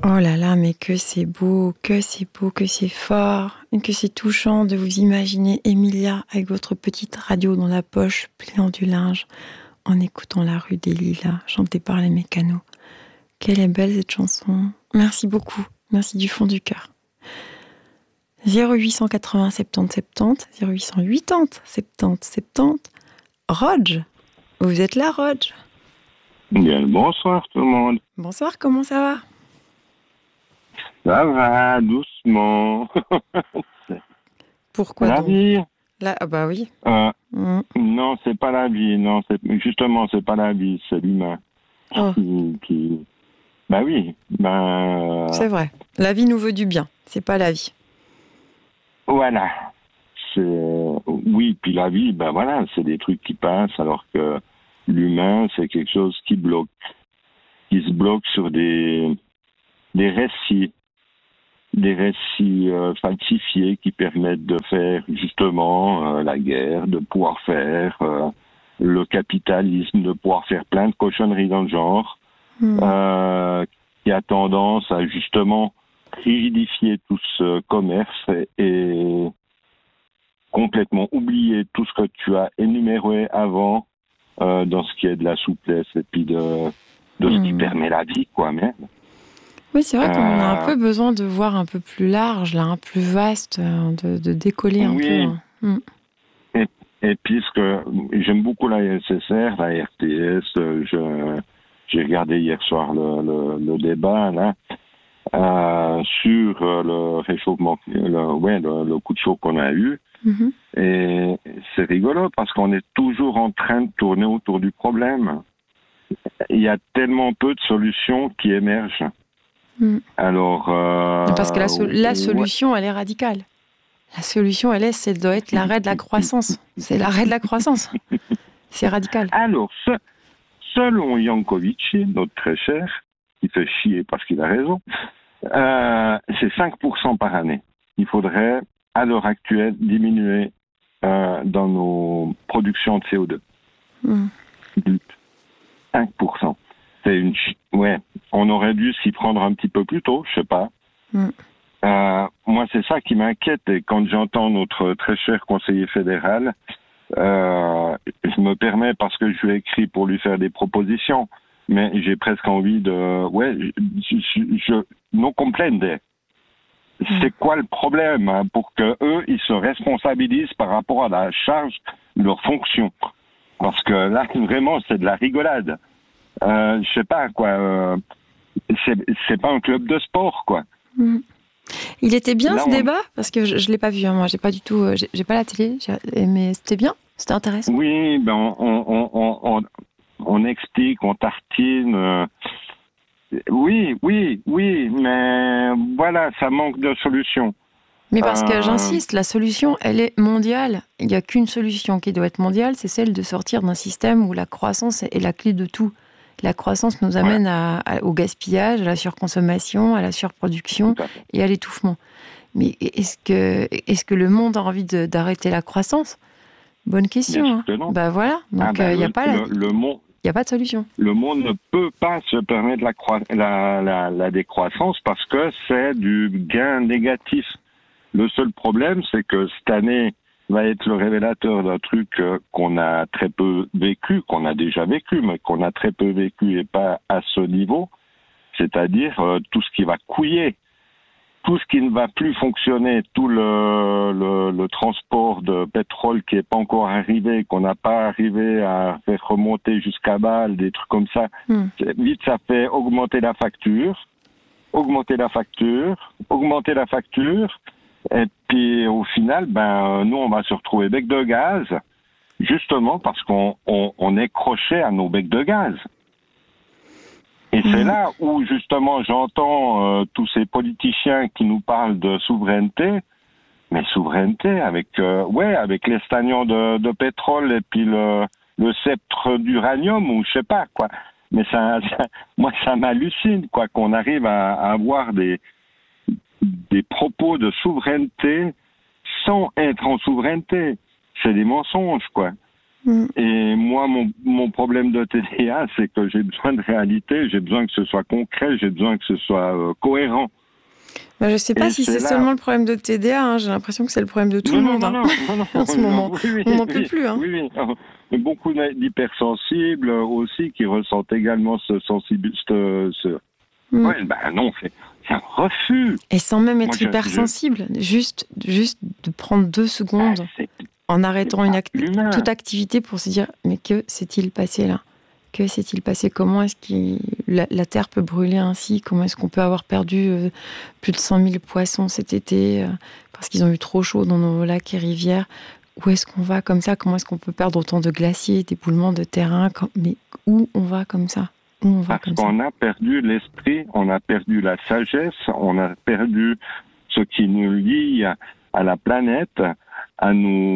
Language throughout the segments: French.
Oh là là, mais que c'est beau, que c'est beau, que c'est fort, et que c'est touchant de vous imaginer Emilia avec votre petite radio dans la poche, pliant du linge, en écoutant La Rue des Lilas, chantée par les Mécanos. Quelle est belle cette chanson. Merci beaucoup, merci du fond du cœur. 0880 70 70, 0880 70 70. Rodge, vous êtes là, Rodge? Bien, bonsoir tout le monde. Bonsoir, comment ça va? Ça va, doucement. Pourquoi la donc? vie Là, ah bah oui. Non, c'est pas la vie. Non, justement, c'est pas la vie, c'est l'humain. Oh. Qui... Bah oui. C'est vrai. La vie nous veut du bien. C'est pas la vie. Voilà. Oui, puis la vie, ben voilà, c'est des trucs qui passent, alors que l'humain, c'est quelque chose qui bloque. Qui se bloque sur des récits. Des récits falsifiés qui permettent de faire justement la guerre, de pouvoir faire le capitalisme, de pouvoir faire plein de cochonneries dans le genre, qui a tendance à justement rigidifier tout ce commerce et complètement oublier tout ce que tu as énuméré avant dans ce qui est de la souplesse et puis de ce qui permet la vie, quoi, même. Oui, c'est vrai qu'on a un peu besoin de voir un peu plus large, là, un plus vaste, de décoller un peu. Hein. Et puisque j'aime beaucoup la SSR, la RTS, j'ai regardé hier soir le débat là sur le réchauffement, le coup de chaud qu'on a eu. Et c'est rigolo parce qu'on est toujours en train de tourner autour du problème. Il y a tellement peu de solutions qui émergent. Alors, parce que la solution, elle est radicale. La solution, ça doit être l'arrêt de la croissance. C'est l'arrêt de la croissance. C'est radical. Alors, selon Yankovici, notre très cher, qui fait chier parce qu'il a raison, c'est 5% par année. Il faudrait, à l'heure actuelle, diminuer dans nos productions de CO2. 5%. On aurait dû s'y prendre un petit peu plus tôt, je sais pas. Moi, c'est ça qui m'inquiète. Et quand j'entends notre très cher conseiller fédéral, je me permets, parce que je lui ai écrit pour lui faire des propositions, mais j'ai presque envie de... non comprendre. C'est quoi le problème pour que eux, ils se responsabilisent par rapport à la charge de leur fonction? Parce que là, vraiment, c'est de la rigolade. Je sais pas quoi. C'est pas un club de sport, quoi. Il était bien ce débat parce que je l'ai pas vu. Hein, moi, j'ai pas du tout. J'ai pas la télé, mais c'était bien. C'était intéressant. Oui, on explique, on tartine. Oui, mais voilà, ça manque de solution. Mais parce que j'insiste, la solution, elle est mondiale. Il n'y a qu'une solution qui doit être mondiale, c'est celle de sortir d'un système où la croissance est la clé de tout. La croissance nous amène au gaspillage, à la surconsommation, à la surproduction et à l'étouffement. Mais est-ce que le monde a envie d'arrêter la croissance? Bonne question. Hein. Bah voilà. Donc il n'y a pas il n'y a pas de solution. Le monde ne peut pas se permettre la décroissance parce que c'est du gain négatif. Le seul problème, c'est que cette année va être le révélateur d'un truc qu'on a très peu vécu, qu'on a déjà vécu, mais qu'on a très peu vécu et pas à ce niveau, c'est-à-dire tout ce qui va couiller, tout ce qui ne va plus fonctionner, tout le transport de pétrole qui n'est pas encore arrivé, qu'on n'a pas arrivé à faire remonter jusqu'à Bâle, des trucs comme ça. Vite, ça fait augmenter la facture, et puis au final, nous on va se retrouver bec de gaz, justement parce qu'on est croché à nos becs de gaz. Et c'est là où justement j'entends tous ces politiciens qui nous parlent de souveraineté, mais souveraineté avec l'estagnon de pétrole et puis le sceptre d'uranium ou je sais pas quoi. Mais moi ça m'hallucine quoi qu'on arrive à avoir des propos de souveraineté sans être en souveraineté. C'est des mensonges, quoi. Et moi, mon problème de TDA, c'est que j'ai besoin de réalité, j'ai besoin que ce soit concret, j'ai besoin que ce soit cohérent. Je ne sais pas si c'est seulement le problème de TDA, hein. J'ai l'impression que c'est le problème de tout le monde en ce moment. On n'en peut plus. Hein. Oui. Beaucoup d'hypersensibles aussi qui ressentent également ce Ouais, non, c'est un refus. Et sans même être hypersensible, juste de prendre 2 secondes en arrêtant toute activité pour se dire mais que s'est-il passé là ? Que s'est-il passé ? Comment est-ce que la Terre peut brûler ainsi ? Comment est-ce qu'on peut avoir perdu plus de 100 000 poissons cet été parce qu'ils ont eu trop chaud dans nos lacs et rivières ? Où est-ce qu'on va comme ça ? Comment est-ce qu'on peut perdre autant de glaciers, d'éboulements de terrain ? Mais où on va comme ça ? Parce qu'on a perdu l'esprit, on a perdu la sagesse, on a perdu ce qui nous lie à la planète, à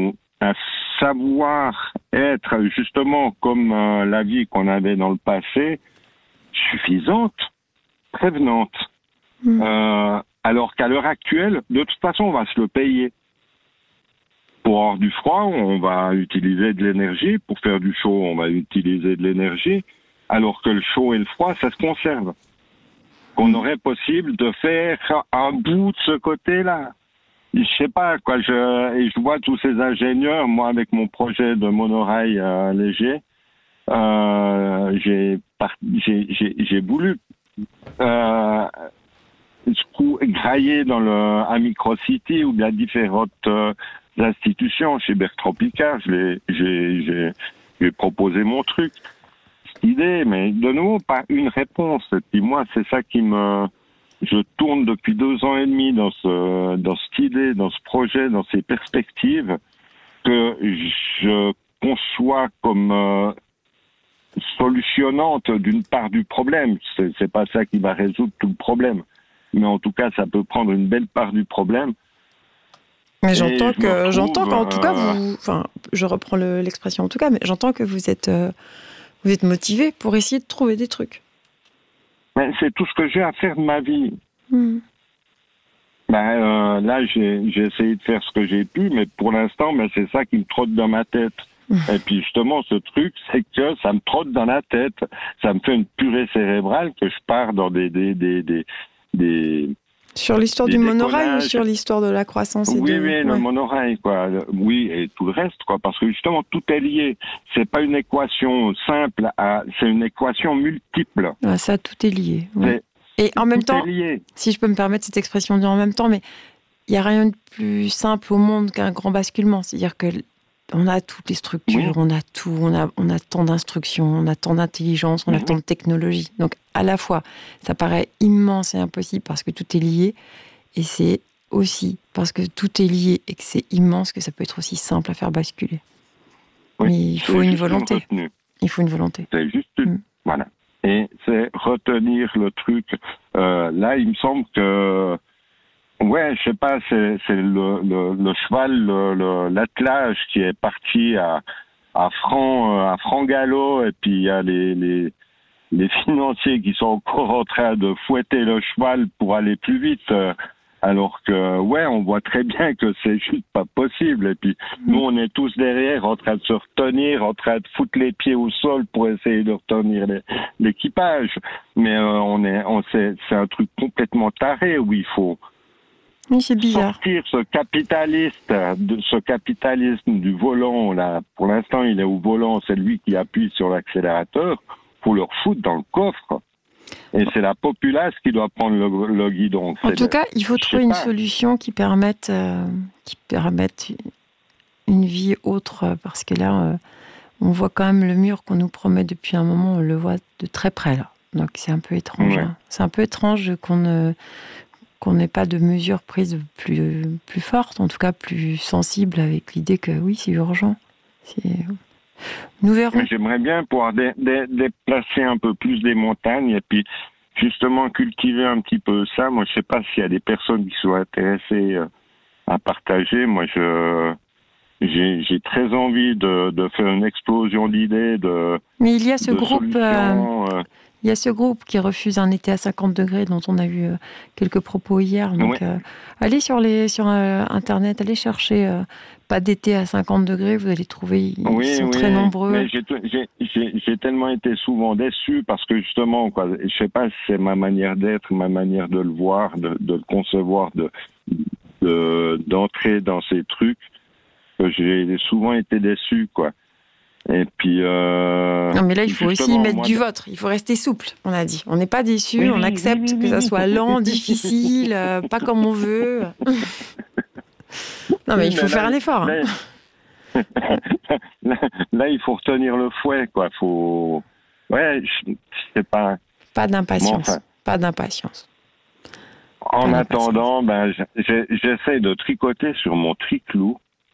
savoir être justement comme la vie qu'on avait dans le passé, suffisante, prévenante. Alors qu'à l'heure actuelle, de toute façon, on va se le payer. Pour avoir du froid, on va utiliser de l'énergie. Pour faire du chaud, on va utiliser de l'énergie. Alors que le chaud et le froid, ça se conserve. On aurait possible de faire un bout de ce côté-là. Je sais pas, quoi. Et je vois tous ces ingénieurs, moi, avec mon projet de monorail léger, j'ai voulu grailler à Microcity ou bien différentes institutions. Chez Bertrand Piccard, j'ai proposé mon truc. Idée, mais de nouveau, pas une réponse. Et puis moi, c'est ça je tourne depuis 2 ans et demi dans cette idée, dans ce projet, dans ces perspectives, que je conçois comme solutionnante d'une part du problème. C'est pas ça qui va résoudre tout le problème. Mais en tout cas, ça peut prendre une belle part du problème. Mais j'entends qu'en tout cas, je reprends l'expression en tout cas, mais j'entends que vous êtes motivé pour essayer de trouver des trucs. Mais c'est tout ce que j'ai à faire de ma vie. Là, j'ai essayé de faire ce que j'ai pu, mais pour l'instant, c'est ça qui me trotte dans ma tête. Et puis justement, ce truc, c'est que ça me trotte dans la tête. Ça me fait une purée cérébrale que je pars dans des sur l'histoire du monorail ou sur l'histoire de la croissance le monorail, quoi. Oui, et tout le reste, quoi. Parce que justement, tout est lié. C'est pas une équation simple, c'est une équation multiple. Ça, tout est lié. Ouais. Et en même temps, si je peux me permettre cette expression de en même temps, mais il n'y a rien de plus simple au monde qu'un grand basculement. C'est-à-dire que on a toutes les structures, on a tout, on a tant d'instructions, on a tant d'intelligence, on a tant de technologie. Donc, à la fois, ça paraît immense et impossible parce que tout est lié, et c'est aussi parce que tout est lié et que c'est immense que ça peut être aussi simple à faire basculer. Mais il faut une volonté. Il faut une volonté. C'est juste voilà. Et c'est retenir le truc. Là, il me semble que ouais, je sais pas, c'est le cheval, l'attelage qui est parti à franc galop, et puis il y a les financiers qui sont encore en train de fouetter le cheval pour aller plus vite, alors que on voit très bien que c'est juste pas possible. Et puis nous, on est tous derrière en train de se retenir, en train de foutre les pieds au sol pour essayer de retenir l'équipage. Mais c'est un truc complètement taré où il faut c'est bizarre. Sortir ce capitalisme du volant, là. Pour l'instant, il est au volant, c'est lui qui appuie sur l'accélérateur. Faut le refoutre dans le coffre. Et c'est la populace qui doit prendre le guidon. En tout cas, il faut trouver une solution qui permette une vie autre, parce que là, on voit quand même le mur qu'on nous promet depuis un moment, on le voit de très près, là. Donc c'est un peu étrange. Ouais. Hein. C'est un peu étrange qu'on n'ait pas de mesures prises plus fortes, en tout cas plus sensibles, avec l'idée que oui, c'est urgent. Nous verrons. J'aimerais bien pouvoir déplacer un peu plus des montagnes et puis justement cultiver un petit peu ça. Moi, je sais pas s'il y a des personnes qui sont intéressées à partager. Moi, j'ai très envie de faire une explosion d'idées. Mais il y a ce groupe... Il y a ce groupe qui refuse un été à 50 degrés dont on a eu quelques propos hier. Donc, allez sur Internet, allez chercher pas d'été à 50 degrés, vous allez trouver, ils sont très nombreux. Mais j'ai tellement été souvent déçu parce que justement, quoi, je sais pas si c'est ma manière d'être, ma manière de le voir, de le concevoir, d'entrer dans ces trucs, que j'ai souvent été déçu, quoi. Et puis. Non, mais là, il faut aussi mettre du vôtre. Il faut rester souple, on a dit. On n'est pas déçu, on accepte que ça soit lent, difficile, pas comme on veut. Non, mais il faut faire un effort. Là, il faut retenir le fouet, quoi. Faut. Ouais, c'est pas. Pas d'impatience. Pas d'impatience. En attendant, j'essaie de tricoter sur mon triclou.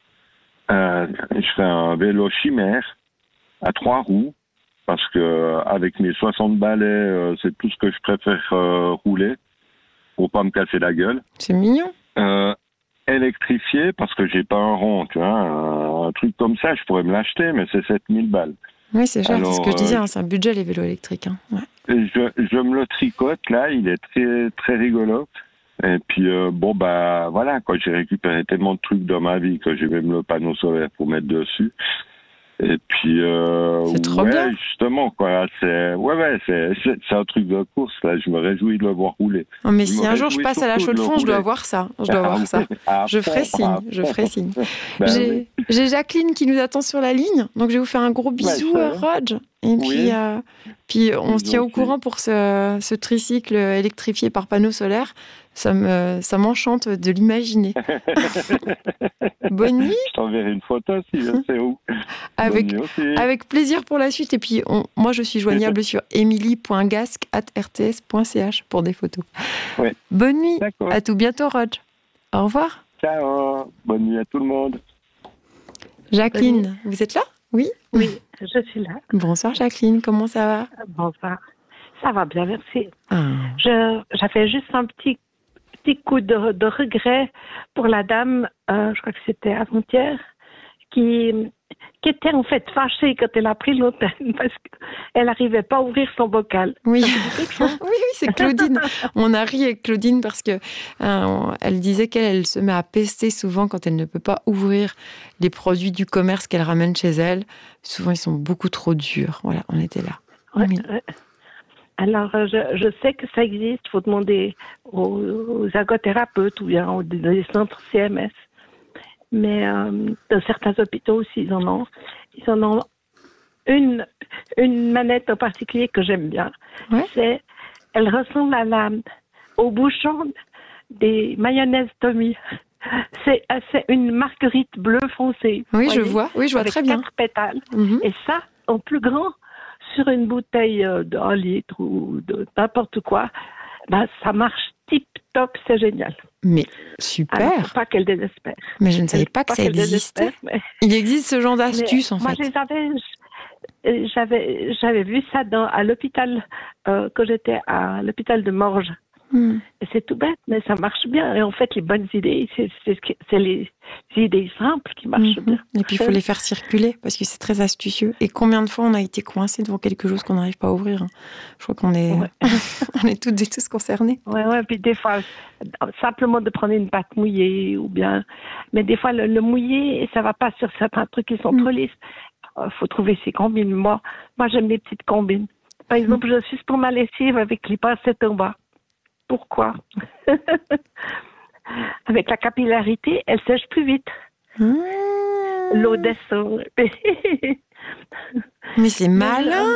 Je fais un vélo chimère à 3 roues parce que avec mes 60 balais, c'est tout ce que je préfère rouler pour pas me casser la gueule. C'est mignon. Électrifié parce que j'ai pas un rond, tu vois, un truc comme ça, je pourrais me l'acheter, mais c'est 7000 balles. Oui, c'est cher, c'est ce que je disais, c'est un budget les vélos électriques. Hein. Ouais. Je me le tricote là, il est très très rigolo. Et puis voilà, quoi, j'ai récupéré tellement de trucs dans ma vie que j'ai même le panneau solaire pour mettre dessus. Et puis c'est trop bien. Justement, quoi, c'est un truc de course là, je me réjouis de le voir rouler. Oh, mais si un jour je passe à la Chaux-de-Fonds, je dois voir ça. Je ferai signe. J'ai Jacqueline qui nous attend sur la ligne, donc je vais vous faire un gros bisou, Rog. Et puis on se tient au courant pour ce tricycle électrifié par panneau solaire. Ça m'enchante de l'imaginer. Bonne nuit. Je t'enverrai une photo si je sais où. Avec plaisir pour la suite. Et puis, moi, je suis joignable sur emily.gasque@rts.ch pour des photos. Ouais. Bonne nuit. D'accord. À tout bientôt, Rog. Au revoir. Ciao. Bonne nuit à tout le monde. Jacqueline, vous êtes là? Oui. Oui, je suis là. Bonsoir, Jacqueline. Comment ça va? Bonsoir. Ça va bien, merci. Ah. J'avais juste un petit coup de regret pour la dame, je crois que c'était avant-hier, qui était en fait fâchée quand elle a pris l'hôtel parce qu'elle n'arrivait pas à ouvrir son bocal. Oui, oui, c'est Claudine. On a ri avec Claudine parce que elle disait qu'elle se met à pester souvent quand elle ne peut pas ouvrir les produits du commerce qu'elle ramène chez elle. Souvent, ils sont beaucoup trop durs. Voilà, on était là. Ouais, oui. Alors, je sais que ça existe. Il faut demander aux ergothérapeutes ou bien aux centres CMS. Mais dans certains hôpitaux aussi, ils en ont. Ils en ont une manette en particulier que j'aime bien. Ouais. Elle ressemble au bouchon des mayonnaises Tommy. C'est une marguerite bleu foncé. Oui, je vois très bien. Avec 4 pétales. Mm-hmm. Et ça, en plus grand, sur une bouteille d'1 litre ou de n'importe quoi, ça marche tip-top, c'est génial. Mais super. Alors, faut pas qu'elle désespère. Mais je ne savais pas que ça existait. Il existe ce genre d'astuce, en fait. Moi, j'avais vu ça à l'hôpital, quand j'étais à l'hôpital de Morges. Et c'est tout bête, mais ça marche bien. Et en fait, les bonnes idées, c'est les idées simples qui marchent bien. Et puis, il faut les faire circuler, parce que c'est très astucieux. Et combien de fois on a été coincé devant quelque chose qu'on n'arrive pas à ouvrir? Je crois qu'on est, on est toutes et tous concernés. Oui, puis des fois, simplement de prendre une pâte mouillée, ou bien... Mais des fois, le mouillé, ça ne va pas sur certains trucs qui sont trop lisses. Il faut trouver ses combines. Moi, j'aime les petites combines. Par exemple, je suis pour ma lessive avec les pincettes en bas. Pourquoi? Avec la capillarité, elle sèche plus vite. L'eau descend. Mais c'est malin.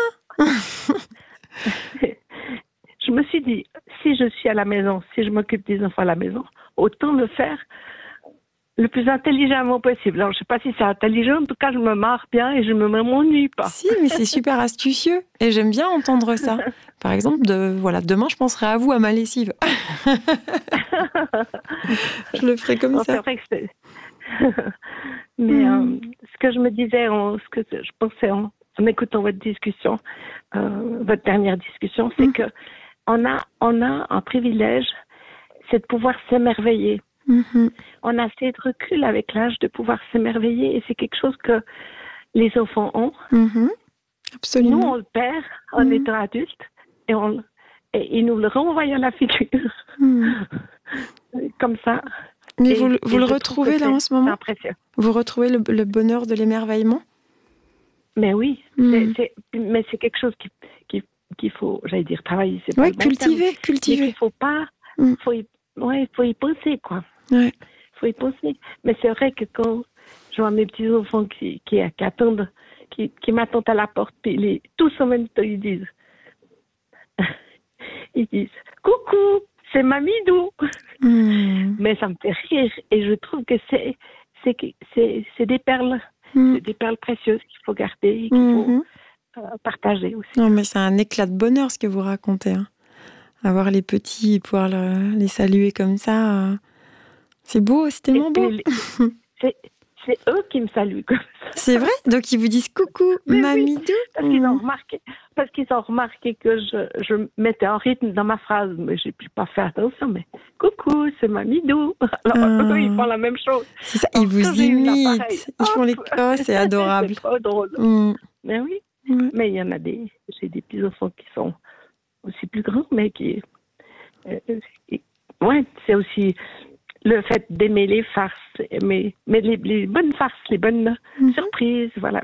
Je me suis dit, si je suis à la maison, si je m'occupe des enfants à la maison, autant le faire le plus intelligemment possible. Alors, je ne sais pas si c'est intelligent, en tout cas, je me marre bien et je ne m'ennuie pas. Si, mais c'est super astucieux et j'aime bien entendre ça. Par exemple, demain, je penserai à vous, à ma lessive. Je le ferai comme ça. C'est vrai que c'est... Mais ce que je me disais, ce que je pensais en écoutant votre discussion, votre dernière discussion, c'est que on a un privilège, c'est de pouvoir s'émerveiller. On a assez de recul avec l'âge de pouvoir s'émerveiller et c'est quelque chose que les enfants ont. Absolument. Nous, on le perd en étant adultes et il nous le renvoyait à la figure. Comme ça. Mais vous le retrouvez là en ce moment? Vous retrouvez le bonheur de l'émerveillement? Mais oui, mais c'est quelque chose qu'il faut, j'allais dire, travailler. C'est pas cultiver. Il faut pas, faut y penser, quoi. Ouais. Faut y penser. Mais c'est vrai que quand je vois mes petits enfants qui attendent, qui m'attendent à la porte, puis tous en même temps ils disent coucou, c'est Mamidou. Mais ça me fait rire et je trouve que c'est des perles. C'est des perles précieuses qu'il faut garder et qu'il faut partager aussi. Non, mais c'est un éclat de bonheur ce que vous racontez. Hein. Avoir les petits et pouvoir les saluer comme ça, c'est beau, c'est tellement beau. C'est eux qui me saluent comme ça. C'est vrai? Donc ils vous disent coucou, Mamidou. Oui, parce qu'ils ont remarqué que je mettais un rythme dans ma phrase, mais j'ai pu pas faire attention, mais coucou, c'est Mamidou. Alors eux, ils font la même chose. C'est ça, ils vous imitent. Ils font les c'est adorable. C'est trop drôle. Mais oui, mais il y en a j'ai des petits enfants qui sont aussi plus grands, mais qui c'est aussi le fait d'aimer les farces, mais les bonnes farces, les bonnes surprises, voilà.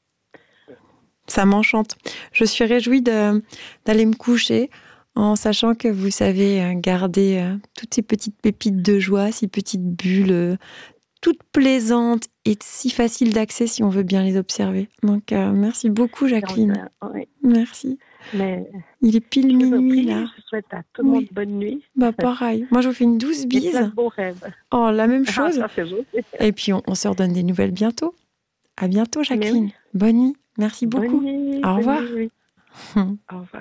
Ça m'enchante. Je suis réjouie d'aller me coucher en sachant que vous savez garder toutes ces petites pépites de joie, ces petites bulles toutes plaisantes et si faciles d'accès si on veut bien les observer. Donc, merci beaucoup, Jacqueline. Merci. Mais il est pile minuit, là. Je souhaite à tout le monde bonne nuit. Bah, pareil. Moi, je vous fais une douce bise. Et beaux rêves. Oh, la même chose. Ça fait beau. Et puis, on se redonne des nouvelles bientôt. À bientôt, Jacqueline. Bonne nuit. Merci beaucoup. Au revoir. Nuit. Au revoir.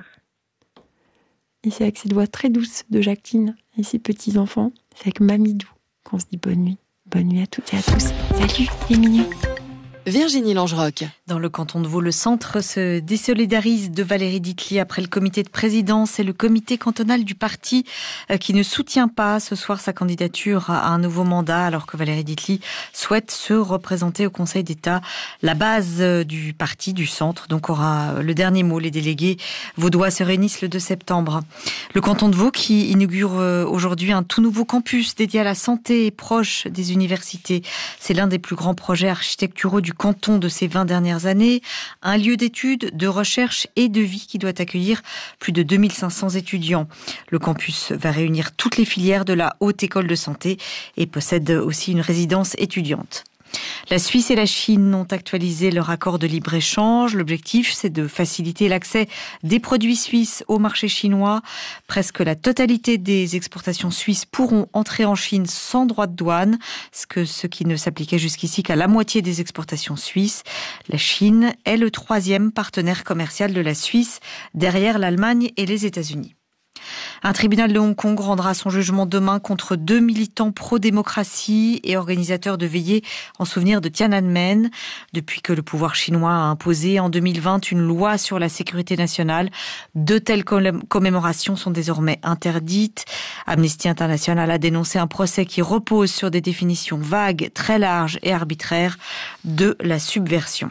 Et c'est avec cette voix très douce de Jacqueline et ses petits-enfants, c'est avec Mamidou qu'on se dit bonne nuit. Bonne nuit à toutes et à tous. Salut, les mignons. Virginie Langerock. Dans le canton de Vaud, le centre se désolidarise de Valérie Ditely après le comité de présidence et le comité cantonal du parti qui ne soutient pas ce soir sa candidature à un nouveau mandat alors que Valérie Ditely souhaite se représenter au Conseil d'État. La base du parti, du centre, donc aura le dernier mot. Les délégués vaudois se réunissent le 2 septembre. Le canton de Vaud qui inaugure aujourd'hui un tout nouveau campus dédié à la santé proche des universités. C'est l'un des plus grands projets architecturaux du canton de ces 20 dernières années, un lieu d'études, de recherche et de vie qui doit accueillir plus de 2500 étudiants. Le campus va réunir toutes les filières de la Haute École de Santé et possède aussi une résidence étudiante. La Suisse et la Chine ont actualisé leur accord de libre-échange. L'objectif, c'est de faciliter l'accès des produits suisses au marché chinois. Presque la totalité des exportations suisses pourront entrer en Chine sans droit de douane, ce qui ne s'appliquait jusqu'ici qu'à la moitié des exportations suisses. La Chine est le 3e partenaire commercial de la Suisse, derrière l'Allemagne et les États-Unis. Un tribunal de Hong Kong rendra son jugement demain contre 2 militants pro-démocratie et organisateurs de veillées en souvenir de Tiananmen. Depuis que le pouvoir chinois a imposé en 2020 une loi sur la sécurité nationale, de telles commémorations sont désormais interdites. Amnesty International a dénoncé un procès qui repose sur des définitions vagues, très larges et arbitraires de la subversion.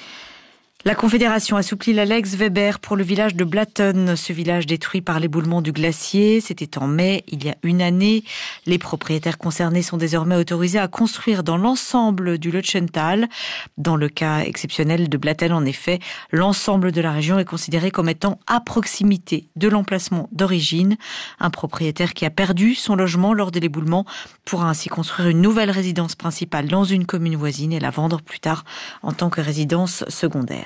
La Confédération assouplit la Lex Weber pour le village de Blatten, ce village détruit par l'éboulement du glacier. C'était en mai, il y a une année. Les propriétaires concernés sont désormais autorisés à construire dans l'ensemble du Lötschental. Dans le cas exceptionnel de Blatten, en effet, l'ensemble de la région est considéré comme étant à proximité de l'emplacement d'origine. Un propriétaire qui a perdu son logement lors de l'éboulement pourra ainsi construire une nouvelle résidence principale dans une commune voisine et la vendre plus tard en tant que résidence secondaire.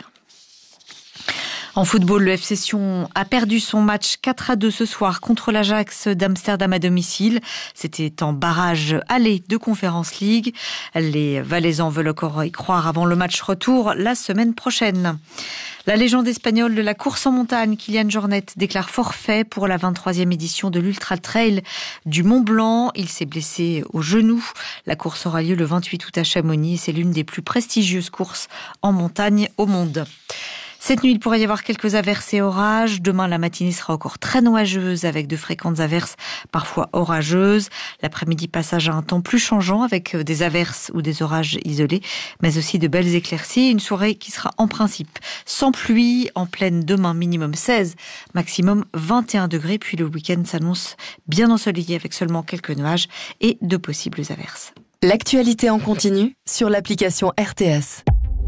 En football, le FC Sion a perdu son match 4-2 ce soir contre l'Ajax d'Amsterdam à domicile. C'était en barrage aller de Conference League. Les Valaisans veulent encore y croire avant le match retour la semaine prochaine. La légende espagnole de la course en montagne, Kilian Jornet, déclare forfait pour la 23e édition de l'Ultra Trail du Mont Blanc. Il s'est blessé au genou. La course aura lieu le 28 août à Chamonix et c'est l'une des plus prestigieuses courses en montagne au monde. Cette nuit, il pourrait y avoir quelques averses et orages. Demain, la matinée sera encore très nuageuse avec de fréquentes averses, parfois orageuses. L'après-midi, passage à un temps plus changeant avec des averses ou des orages isolés, mais aussi de belles éclaircies. Une soirée qui sera en principe sans pluie, en pleine demain, minimum 16, maximum 21 degrés. Puis le week-end s'annonce bien ensoleillé avec seulement quelques nuages et de possibles averses. L'actualité en continu sur l'application RTS.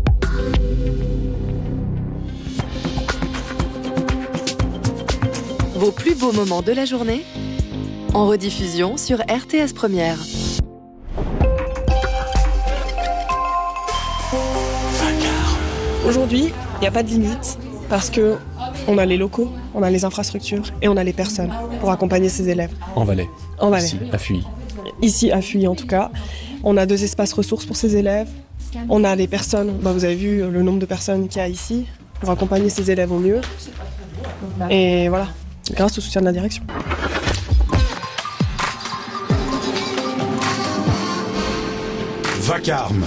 Vos plus beaux moments de la journée en rediffusion sur RTS Première. Aujourd'hui, il n'y a pas de limite parce que on a les locaux, on a les infrastructures et on a les personnes pour accompagner ces élèves. En Valais. Ici, à Fuy. Ici, à Fuy en tout cas. On a 2 espaces ressources pour ces élèves. On a les personnes, vous avez vu le nombre de personnes qu'il y a ici pour accompagner ces élèves au mieux. Et voilà, grâce au soutien de la direction. Vacarme.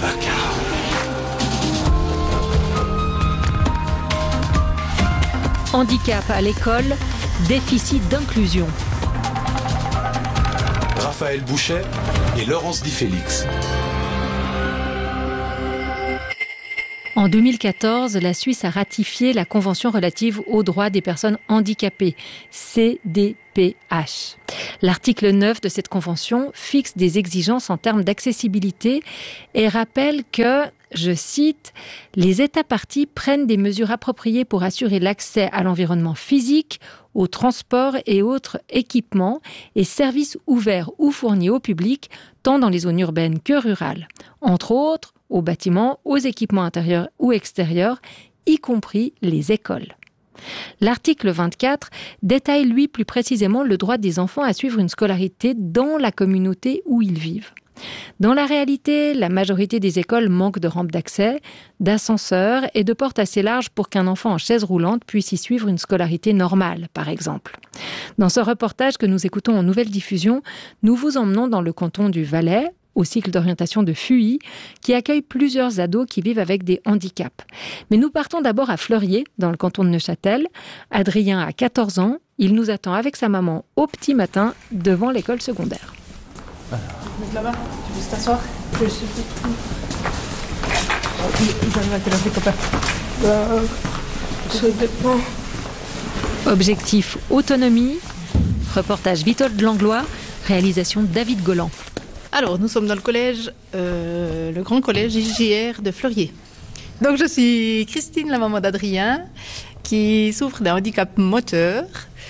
Handicap à l'école, déficit d'inclusion. Raphaël Bouchet et Laurence Di Félix. En 2014, la Suisse a ratifié la Convention relative aux droits des personnes handicapées, CDPH. L'article 9 de cette convention fixe des exigences en termes d'accessibilité et rappelle que, je cite, « Les États parties prennent des mesures appropriées pour assurer l'accès à l'environnement physique, aux transports et autres équipements et services ouverts ou fournis au public, tant dans les zones urbaines que rurales, entre autres aux bâtiments, aux équipements intérieurs ou extérieurs, y compris les écoles. » L'article 24 détaille, lui, plus précisément le droit des enfants à suivre une scolarité dans la communauté où ils vivent. Dans la réalité, la majorité des écoles manquent de rampes d'accès, d'ascenseurs et de portes assez larges pour qu'un enfant en chaise roulante puisse y suivre une scolarité normale, par exemple. Dans ce reportage que nous écoutons en nouvelle diffusion, nous vous emmenons dans le canton du Valais, au cycle d'orientation de Fuy, qui accueille plusieurs ados qui vivent avec des handicaps. Mais nous partons d'abord à Fleurier, dans le canton de Neuchâtel. Adrien a 14 ans. Il nous attend avec sa maman au petit matin devant l'école secondaire. Là-bas, tu veux t'asseoir? Je suis Ils arrivent à quelle heure les copains? Ça dépend. Objectif autonomie. Reportage Vitold Langlois. Réalisation David Golan. Alors, nous sommes dans le collège, le grand collège IJR de Fleurier. Donc, je suis Christine, la maman d'Adrien, qui souffre d'un handicap moteur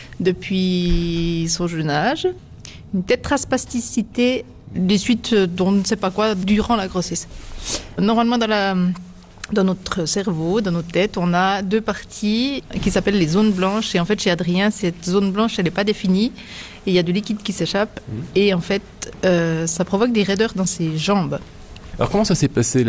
depuis son jeune âge. Une tétraspasticité des suites d'on ne sait pas quoi durant la grossesse. Normalement, dans notre cerveau, dans notre tête, on a 2 parties qui s'appellent les zones blanches. Et en fait, chez Adrien, cette zone blanche, elle n'est pas définie. Et il y a du liquide qui s'échappe. Et en fait, ça provoque des raideurs dans ses jambes. Alors, comment ça s'est passé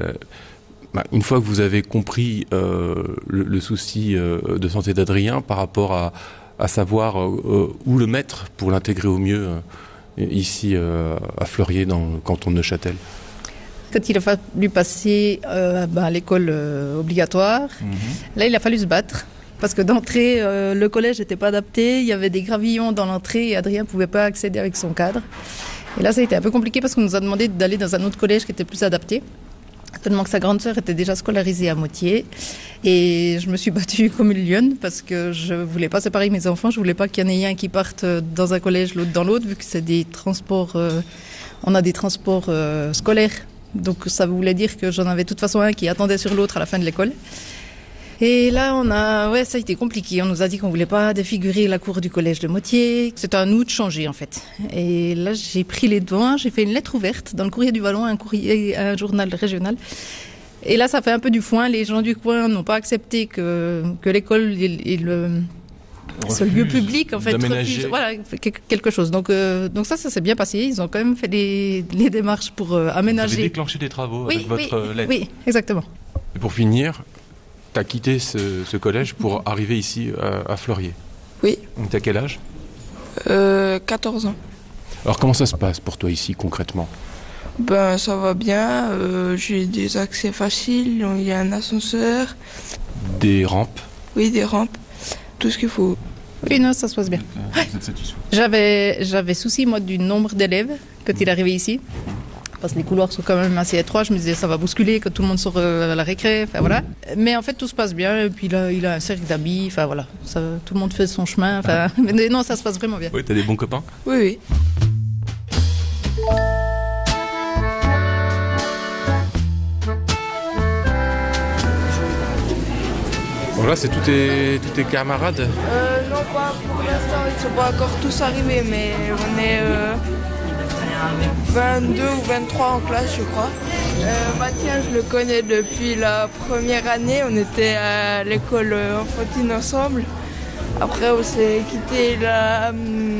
une fois que vous avez compris le souci de santé d'Adrien par rapport à savoir où le mettre pour l'intégrer au mieux ici à Fleurier, dans le canton de Neuchâtel? Quand il a fallu passer à l'école obligatoire, là, il a fallu se battre. Parce que d'entrée, le collège n'était pas adapté. Il y avait des gravillons dans l'entrée et Adrien ne pouvait pas accéder avec son cadre. Et là, ça a été un peu compliqué parce qu'on nous a demandé d'aller dans un autre collège qui était plus adapté. Tellement que sa grande sœur était déjà scolarisée à Moitié. Et je me suis battue comme une lionne parce que je ne voulais pas séparer mes enfants. Je ne voulais pas qu'il y en ait un qui parte dans un collège, l'autre dans l'autre, vu que c'est des transports... on a des transports scolaires. Donc ça voulait dire que j'en avais de toute façon un qui attendait sur l'autre à la fin de l'école. Et là, ça a été compliqué. On nous a dit qu'on voulait pas défigurer la cour du collège de Moitié. C'était à nous de changer, en fait. Et là, j'ai pris les devants. J'ai fait une lettre ouverte dans le Courrier du Vallon, un journal régional. Et là, ça fait un peu du foin. Les gens du coin n'ont pas accepté que l'école et ce lieu public, en fait, refuse, quelque chose. Donc ça s'est bien passé. Ils ont quand même fait les démarches pour aménager. Vous avez déclenché des travaux avec votre lettre. Oui, exactement. Et pour finir, tu as quitté ce collège pour arriver ici à Fleurier. Oui. Donc tu as quel âge? 14 ans. Alors comment ça se passe pour toi ici concrètement? Ça va bien, j'ai des accès faciles, il y a un ascenseur, Des rampes? Oui, des rampes, tout ce qu'il faut. Oui, non, ça se passe bien. Vous êtes satisfait? J'avais souci, moi, du nombre d'élèves quand il est arrivé ici. Parce que les couloirs sont quand même assez étroits. Je me disais, ça va bousculer quand tout le monde sort à la récré. Enfin, voilà. Mais en fait, tout se passe bien. Et puis là, il a un cercle d'amis. Enfin, voilà. Tout le monde fait son chemin. Enfin, mais non, ça se passe vraiment bien. Oui, t'as des bons copains? Oui, oui. Bon, là, c'est tous tes camarades? Non, pas pour l'instant. Ils ne sont pas encore tous arrivés, mais on est 22 ou 23 en classe, je crois. Mathias, je le connais depuis la première année. On était à l'école enfantine ensemble. Après, on s'est quitté la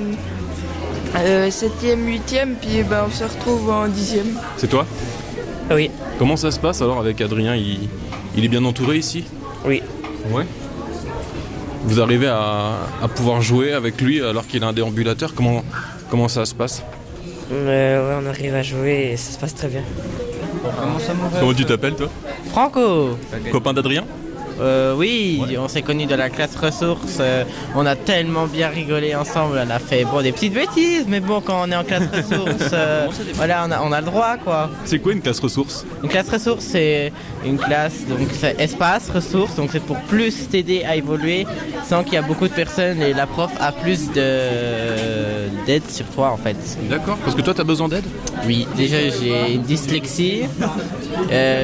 7e, 8e, puis on se retrouve en 10e. C'est toi? Oui. Comment ça se passe alors avec Adrien? Il est bien entouré ici? Oui. Ouais. Vous arrivez à pouvoir jouer avec lui alors qu'il a un déambulateur? Comment ça se passe? Ouais, on arrive à jouer et ça se passe très bien. Comment tu t'appelles toi? Franco. Copain d'Adrien? Oui, ouais. On s'est connus de la classe ressources. On a tellement bien rigolé ensemble. On a fait des petites bêtises, mais bon, quand on est en classe ressources, voilà, on a le droit, quoi. C'est quoi une classe ressources? Une classe ressources, c'est une classe, donc c'est espace ressources, donc c'est pour plus t'aider à évoluer sans qu'il y a beaucoup de personnes et la prof a plus d'aide sur toi, en fait. D'accord, parce que toi, t'as besoin d'aide? Oui, déjà j'ai une dyslexie.